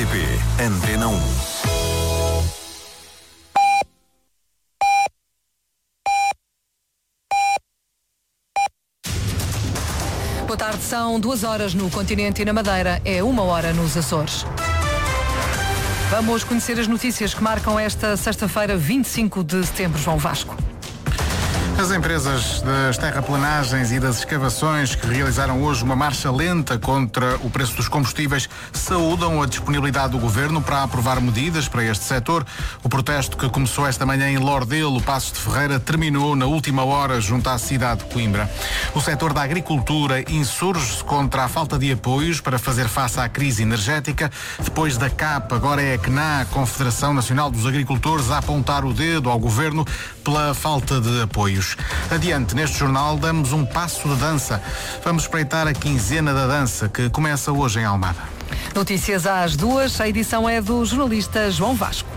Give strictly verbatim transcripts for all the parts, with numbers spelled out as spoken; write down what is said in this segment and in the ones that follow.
P, Antena um. Boa tarde, são duas horas no continente e na Madeira, é uma hora nos Açores. Vamos conhecer as notícias que marcam esta sexta-feira, vinte e cinco de setembro, João Vasco. As empresas das terraplanagens e das escavações que realizaram hoje uma marcha lenta contra o preço dos combustíveis saúdam a disponibilidade do Governo para aprovar medidas para este setor. O protesto que começou esta manhã em Lordelo, Passos de Ferreira, terminou na última hora junto à cidade de Coimbra. O setor da agricultura insurge-se contra a falta de apoios para fazer face à crise energética. Depois da C A P, agora é a C N A, a Confederação Nacional dos Agricultores, a apontar o dedo ao Governo pela falta de apoios. Adiante, neste jornal, damos um passo de dança. Vamos espreitar a quinzena da dança, que começa hoje em Almada. Notícias às duas, a edição é do jornalista João Vasco.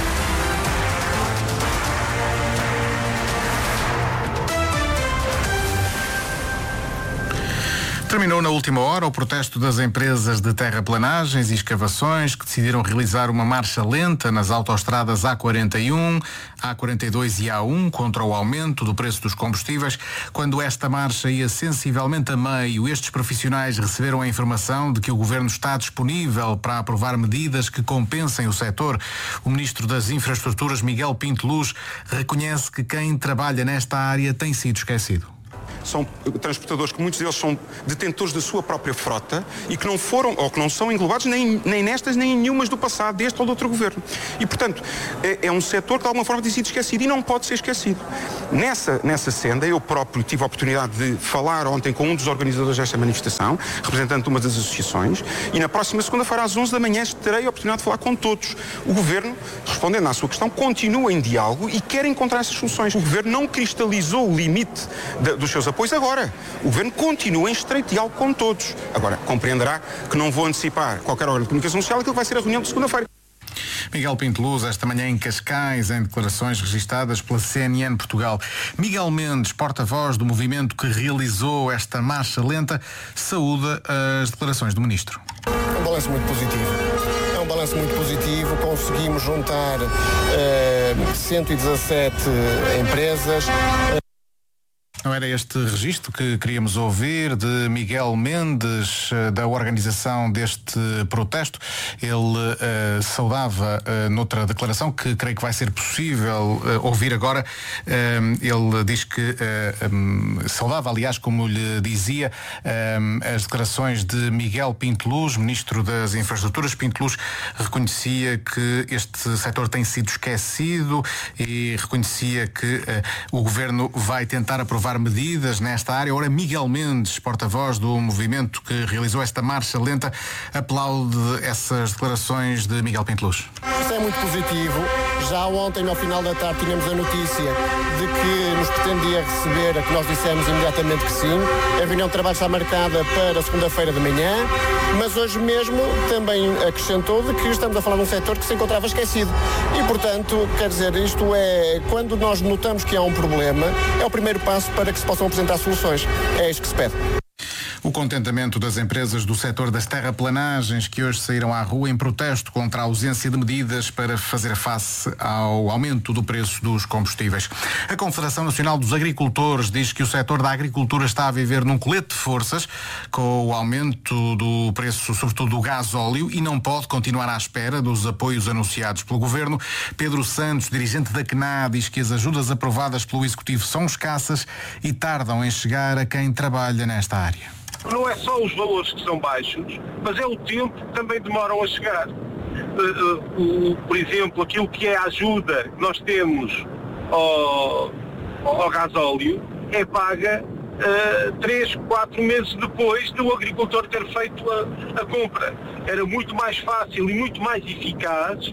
Terminou na última hora o protesto das empresas de terraplanagens e escavações que decidiram realizar uma marcha lenta nas autoestradas A quarenta e um, A quarenta e dois e A um contra o aumento do preço dos combustíveis. Quando esta marcha ia sensivelmente a meio, estes profissionais receberam a informação de que o Governo está disponível para aprovar medidas que compensem o setor. O Ministro das Infraestruturas, Miguel Pinto Luz, reconhece que quem trabalha nesta área tem sido esquecido. São transportadores que muitos deles são detentores da sua própria frota e que não foram ou que não são englobados nem, nem nestas nem em nenhumas do passado, deste ou de outro governo. E, portanto, é, é um setor que de alguma forma tem sido esquecido e não pode ser esquecido. Nessa, nessa senda, eu próprio tive a oportunidade de falar ontem com um dos organizadores desta manifestação, representante de uma das associações, e na próxima segunda-feira às onze da manhã terei a oportunidade de falar com todos. O Governo, respondendo à sua questão, continua em diálogo e quer encontrar essas soluções. O Governo não cristalizou o limite de, dos seus apoios agora. O Governo continua em estreito diálogo com todos. Agora, compreenderá que não vou antecipar qualquer órgão de comunicação social, aquilo que vai ser a reunião de segunda-feira. Miguel Pinto Luz, esta manhã em Cascais, em declarações registadas pela C N N Portugal. Miguel Mendes, porta-voz do movimento que realizou esta marcha lenta, saúda as declarações do Ministro. É um balanço muito positivo. É um balanço muito positivo. Conseguimos juntar uh, cento e dezassete empresas. Não era este registro que queríamos ouvir de Miguel Mendes, da organização deste protesto. Ele uh, saudava uh, noutra declaração, que creio que vai ser possível uh, ouvir agora. Uh, ele diz que uh, um, saudava, aliás, como lhe dizia, uh, as declarações de Miguel Pinto Luz, Ministro das Infraestruturas. Pinto Luz reconhecia que este setor tem sido esquecido e reconhecia que uh, o Governo vai tentar aprovar medidas nesta área. Ora, Miguel Mendes, porta-voz do movimento que realizou esta marcha lenta, aplaude essas declarações de Miguel Pinto Luz. Isso é muito positivo. Já ontem, ao final da tarde, tínhamos a notícia de que nos pretendia receber, a que nós dissemos imediatamente que sim. A reunião de trabalho está marcada para segunda-feira de manhã, mas hoje mesmo também acrescentou de que estamos a falar de um setor que se encontrava esquecido. E, portanto, quer dizer, isto é, quando nós notamos que há um problema, é o primeiro passo para que se possam apresentar soluções. É isto que se pede. O contentamento das empresas do setor das terraplanagens que hoje saíram à rua em protesto contra a ausência de medidas para fazer face ao aumento do preço dos combustíveis. A Confederação Nacional dos Agricultores diz que o setor da agricultura está a viver num colete de forças com o aumento do preço, sobretudo do gasóleo, e não pode continuar à espera dos apoios anunciados pelo Governo. Pedro Santos, dirigente da C N A, diz que as ajudas aprovadas pelo Executivo são escassas e tardam em chegar a quem trabalha nesta área. Não é só os valores que são baixos, mas é o tempo que também demoram a chegar. Uh, uh, uh, por exemplo, aquilo que é a ajuda que nós temos ao, ao gasóleo é paga uh, três, quatro meses depois do agricultor ter feito a, a compra. Era muito mais fácil e muito mais eficaz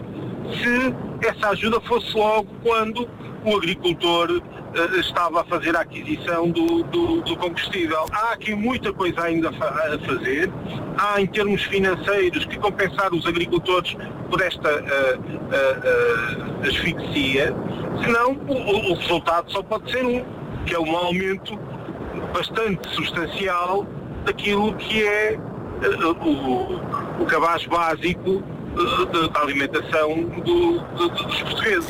se essa ajuda fosse logo quando o agricultor uh, estava a fazer a aquisição do, do, do combustível. Há aqui muita coisa ainda a, fa- a fazer. Há, em termos financeiros, que compensar os agricultores por esta uh, uh, uh, asfixia. Senão, o, o resultado só pode ser um, que é um aumento bastante substancial daquilo que é uh, o, o cabaz básico da alimentação do, do, dos portugueses.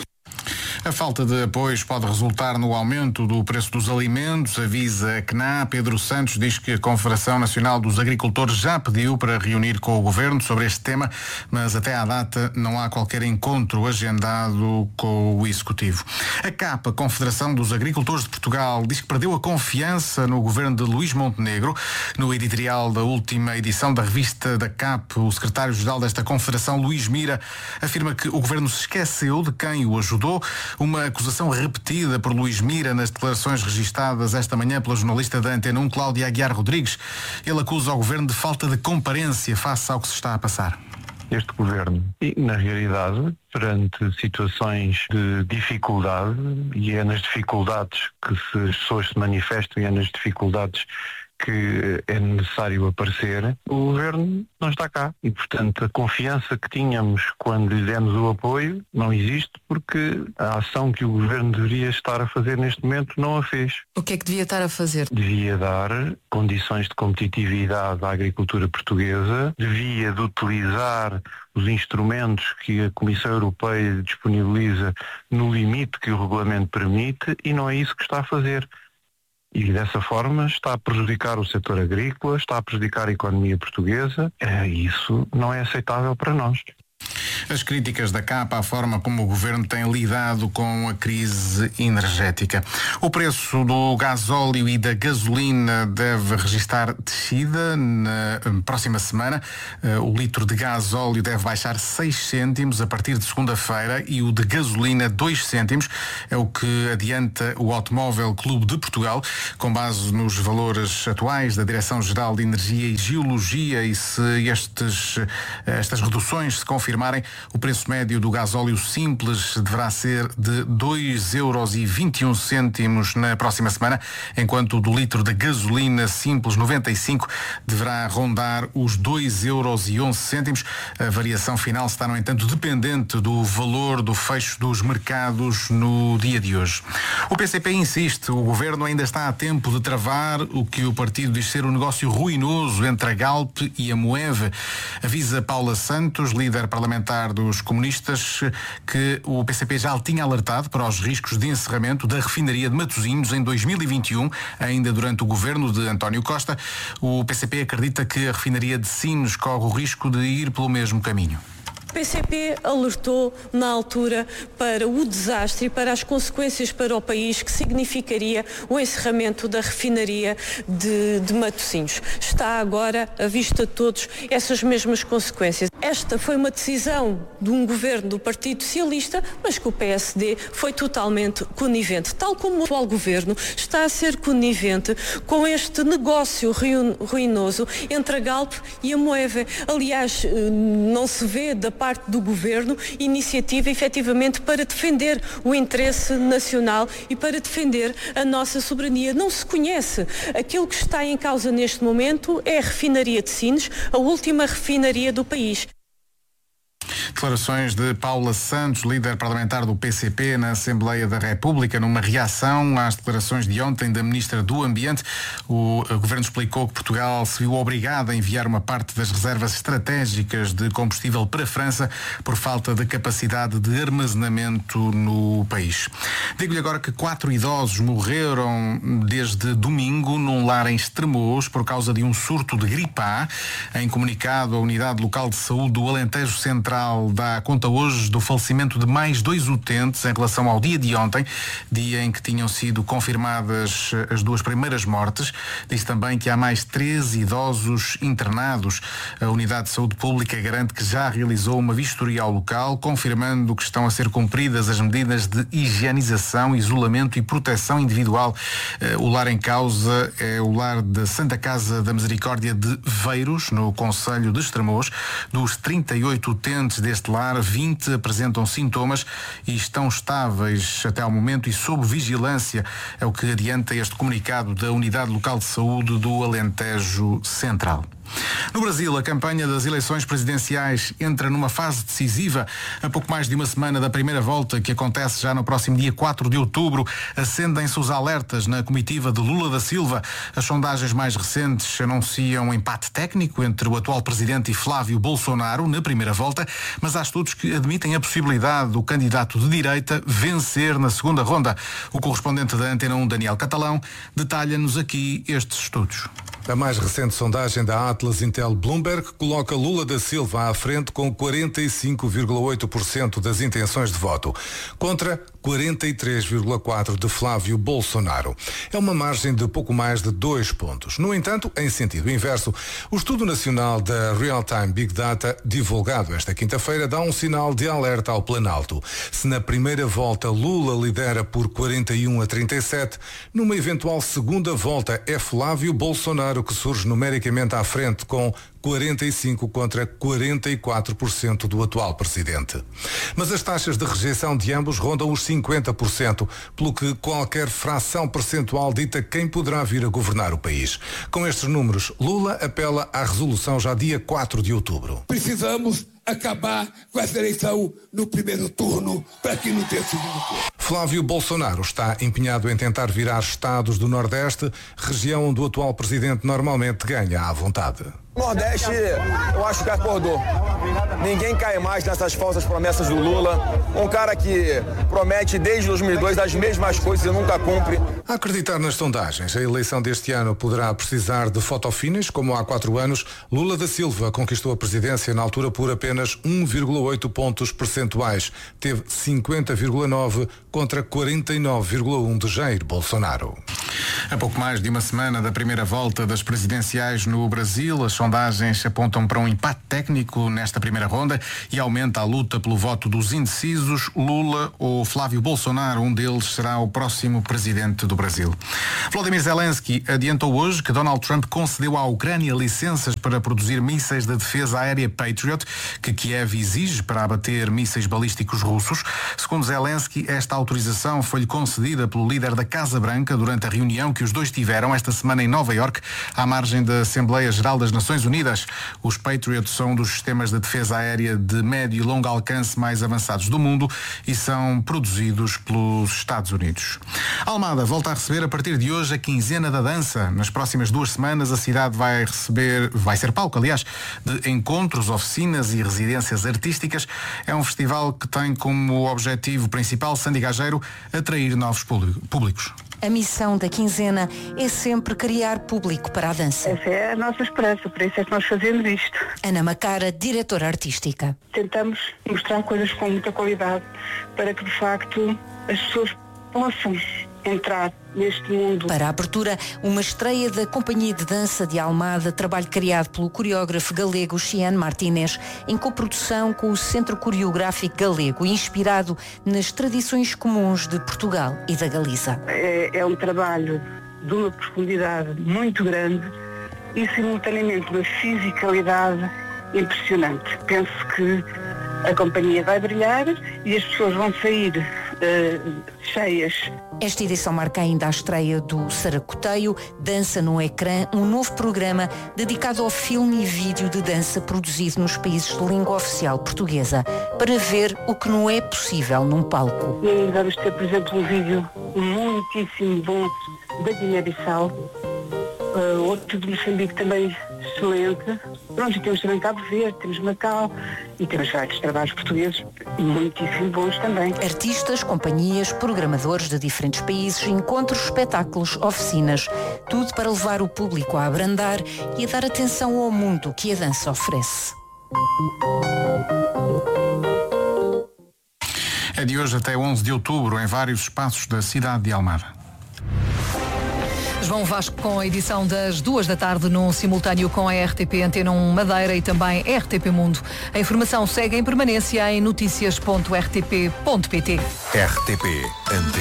A falta de apoios pode resultar no aumento do preço dos alimentos, avisa a C N A. Pedro Santos diz que a Confederação Nacional dos Agricultores já pediu para reunir com o Governo sobre este tema, mas até à data não há qualquer encontro agendado com o Executivo. A C A P, a Confederação dos Agricultores de Portugal, diz que perdeu a confiança no Governo de Luís Montenegro. No editorial da última edição da revista da C A P, o secretário-geral desta Confederação, Luís Mira, afirma que o Governo se esqueceu de quem o ajudou. Uma acusação repetida por Luís Mira nas declarações registadas esta manhã pela jornalista da Antena um, Cláudia Aguiar Rodrigues. Ele acusa o Governo de falta de comparência face ao que se está a passar. Este Governo, e na realidade, perante situações de dificuldade, e é nas dificuldades que se, as pessoas se manifestam e é nas dificuldades que é necessário aparecer, o Governo não está cá. E, portanto, a confiança que tínhamos quando lhe demos o apoio não existe, porque a ação que o Governo deveria estar a fazer neste momento não a fez. O que é que devia estar a fazer? Devia dar condições de competitividade à agricultura portuguesa, devia de utilizar os instrumentos que a Comissão Europeia disponibiliza no limite que o regulamento permite, e não é isso que está a fazer. E dessa forma está a prejudicar o setor agrícola, está a prejudicar a economia portuguesa. É, isso não é aceitável para nós. As críticas da C A P à forma como o Governo tem lidado com a crise energética. O preço do gasóleo e da gasolina deve registrar descida na próxima semana. O litro de gasóleo deve baixar seis cêntimos a partir de segunda-feira e o de gasolina dois cêntimos. É o que adianta o Automóvel Clube de Portugal, com base nos valores atuais da Direção-Geral de Energia e Geologia, e se estes, estas reduções se confirmarem, o preço médio do gasóleo simples deverá ser de dois euros e vinte e um cêntimos na próxima semana, enquanto o do litro de gasolina simples noventa e cinco deverá rondar os dois euros e onze cêntimos. A variação final está, no entanto, dependente do valor do fecho dos mercados no dia de hoje. O P C P insiste, o Governo ainda está a tempo de travar o que o partido diz ser um negócio ruinoso entre a Galp e a Moeve. Avisa Paula Santos, líder parlamentar dos comunistas, que o P C P já tinha alertado para os riscos de encerramento da refinaria de Matosinhos em dois mil e vinte e um, ainda durante o governo de António Costa. O P C P acredita que a refinaria de Sines corre o risco de ir pelo mesmo caminho. O P C P alertou na altura para o desastre e para as consequências para o país que significaria o encerramento da refinaria de, de Matosinhos. Está agora à vista de todos essas mesmas consequências. Esta foi uma decisão de um governo do Partido Socialista, mas que o P S D foi totalmente conivente, tal como o atual governo está a ser conivente com este negócio ruinoso entre a Galp e a Moeve. Aliás, não se vê da parte do governo iniciativa efetivamente para defender o interesse nacional e para defender a nossa soberania. Não se conhece. Aquilo que está em causa neste momento é a refinaria de Sines, a última refinaria do país. Declarações de Paula Santos, líder parlamentar do P C P na Assembleia da República, numa reação às declarações de ontem da Ministra do Ambiente. O Governo explicou que Portugal se viu obrigado a enviar uma parte das reservas estratégicas de combustível para a França por falta de capacidade de armazenamento no país. Digo-lhe agora que quatro idosos morreram desde domingo num lar em Estremoz por causa de um surto de gripe A. Em comunicado, a Unidade Local de Saúde do Alentejo Central dá conta hoje do falecimento de mais dois utentes em relação ao dia de ontem, dia em que tinham sido confirmadas as duas primeiras mortes. Diz também que há mais treze idosos internados. A Unidade de Saúde Pública garante que já realizou uma vistoria ao local, confirmando que estão a ser cumpridas as medidas de higienização, isolamento e proteção individual. O lar em causa é o lar da Santa Casa da Misericórdia de Veiros, no concelho de Estremoz. Dos trinta e oito utentes deste lar, vinte apresentam sintomas e estão estáveis até ao momento e sob vigilância. É o que adianta este comunicado da Unidade Local de Saúde do Alentejo Central. No Brasil, a campanha das eleições presidenciais entra numa fase decisiva. A pouco mais de uma semana da primeira volta, que acontece já no próximo dia quatro de outubro, acendem-se os alertas na comitiva de Lula da Silva. As sondagens mais recentes anunciam um empate técnico entre o atual presidente e Flávio Bolsonaro na primeira volta, mas há estudos que admitem a possibilidade do candidato de direita vencer na segunda ronda. O correspondente da Antena um, Daniel Catalão, detalha-nos aqui estes estudos. A mais recente sondagem da Atlas Intel Bloomberg coloca Lula da Silva à frente com quarenta e cinco vírgula oito por cento das intenções de voto, contra quarenta e três vírgula quatro por cento de Flávio Bolsonaro. É uma margem de pouco mais de dois pontos. No entanto, em sentido inverso, o estudo nacional da Real Time Big Data, divulgado esta quinta-feira, dá um sinal de alerta ao Planalto. Se na primeira volta Lula lidera por quarenta e um a trinta e sete, numa eventual segunda volta é Flávio Bolsonaro que surge numericamente à frente, com quarenta e cinco contra quarenta e quatro por cento do atual presidente. Mas as taxas de rejeição de ambos rondam os cinquenta por cento, pelo que qualquer fração percentual dita quem poderá vir a governar o país. Com estes números, Lula apela à resolução já dia quatro de outubro. Precisamos acabar com essa eleição no primeiro turno para que não tenha segundo turno. Flávio Bolsonaro está empenhado em tentar virar estados do Nordeste, região onde o atual presidente normalmente ganha à vontade. Nordeste, eu acho que acordou. Ninguém cai mais nessas falsas promessas do Lula. Um cara que promete desde dois mil e dois as mesmas coisas e nunca cumpre. A acreditar nas sondagens, a eleição deste ano poderá precisar de fotofinas, como há quatro anos. Lula da Silva conquistou a presidência na altura por apenas um vírgula oito pontos percentuais. Teve cinquenta vírgula nove contra quarenta e nove vírgula um de Jair Bolsonaro. A pouco mais de uma semana da primeira volta das presidenciais no Brasil, as sondagens apontam para um empate técnico nesta primeira ronda e aumenta a luta pelo voto dos indecisos. Lula ou Flávio Bolsonaro, um deles será o próximo presidente do Brasil. Volodymyr Zelensky adiantou hoje que Donald Trump concedeu à Ucrânia licenças para produzir mísseis de defesa aérea Patriot, que Kiev exige para abater mísseis balísticos russos. Segundo Zelensky, esta autorização foi-lhe concedida pelo líder da Casa Branca durante a reunião que os dois tiveram esta semana em Nova Iorque, à margem da Assembleia Geral das Nações Unidas. Os Patriot são um dos sistemas de defesa aérea de médio e longo alcance mais avançados do mundo e são produzidos pelos Estados Unidos. Almada volta a receber a partir de hoje a quinzena da dança. Nas próximas duas semanas a cidade vai receber, vai ser palco, aliás, de encontros, oficinas e residências artísticas. É um festival que tem como objetivo principal, Sandy Gageiro, atrair novos públicos. A missão da quinzena é sempre criar público para a dança. Essa é a nossa esperança, por isso é que nós fazemos isto. Ana Macara, diretora artística. Tentamos mostrar coisas com muita qualidade para que, de facto, as pessoas possam entrar neste mundo. Para a abertura, uma estreia da Companhia de Dança de Almada, trabalho criado pelo coreógrafo galego Xian Martínez, em coprodução com o Centro Coreográfico Galego, inspirado nas tradições comuns de Portugal e da Galiza. É, é um trabalho de uma profundidade muito grande e, simultaneamente, uma fisicalidade impressionante. Penso que a companhia vai brilhar e as pessoas vão sair uh, cheias. Esta edição marca ainda a estreia do Saracoteio, Dança no Ecrã, um novo programa dedicado ao filme e vídeo de dança produzido nos países de língua oficial portuguesa, para ver o que não é possível num palco. E vamos ter, por exemplo, um vídeo muitíssimo bom da Guiné-Bissau, uh, outro de Moçambique também excelente. Pronto, e temos também Cabo Verde, temos Macau e temos vários trabalhos portugueses muitíssimo bons também. Artistas, companhias, programadores de diferentes países, encontros, espetáculos, oficinas, tudo para levar o público a abrandar e a dar atenção ao mundo que a dança oferece. É de hoje até onze de outubro em vários espaços da cidade de Almada. João Vasco com a edição das duas da tarde num simultâneo com a R T P Antena um Madeira e também R T P Mundo. A informação segue em permanência em notícias ponto r t p ponto p t. R T P Antena